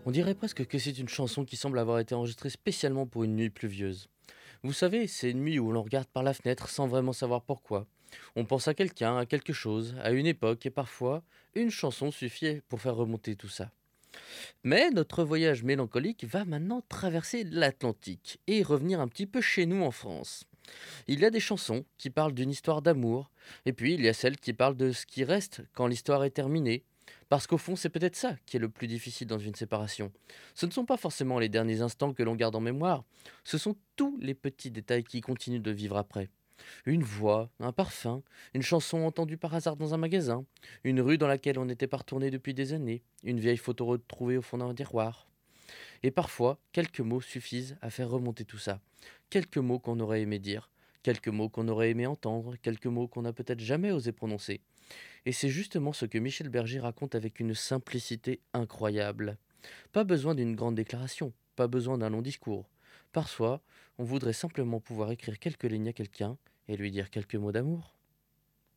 On dirait presque que c'est une chanson qui semble avoir été enregistrée spécialement pour une nuit pluvieuse. Vous savez, c'est une nuit où l'on regarde par la fenêtre sans vraiment savoir pourquoi. On pense à quelqu'un, à quelque chose, à une époque, et parfois, une chanson suffit pour faire remonter tout ça. Mais notre voyage mélancolique va maintenant traverser l'Atlantique et revenir un petit peu chez nous en France. Il y a des chansons qui parlent d'une histoire d'amour, et puis il y a celles qui parlent de ce qui reste quand l'histoire est terminée. Parce qu'au fond, c'est peut-être ça qui est le plus difficile dans une séparation. Ce ne sont pas forcément les derniers instants que l'on garde en mémoire, ce sont tous les petits détails qui continuent de vivre après. Une voix, un parfum, une chanson entendue par hasard dans un magasin, une rue dans laquelle on n'était pas retourné depuis des années, une vieille photo retrouvée au fond d'un tiroir. Et parfois, quelques mots suffisent à faire remonter tout ça. Quelques mots qu'on aurait aimé dire, quelques mots qu'on aurait aimé entendre, quelques mots qu'on n'a peut-être jamais osé prononcer. Et c'est justement ce que Michel Berger raconte avec une simplicité incroyable. Pas besoin d'une grande déclaration, pas besoin d'un long discours. Parfois, on voudrait simplement pouvoir écrire quelques lignes à quelqu'un et lui dire quelques mots d'amour.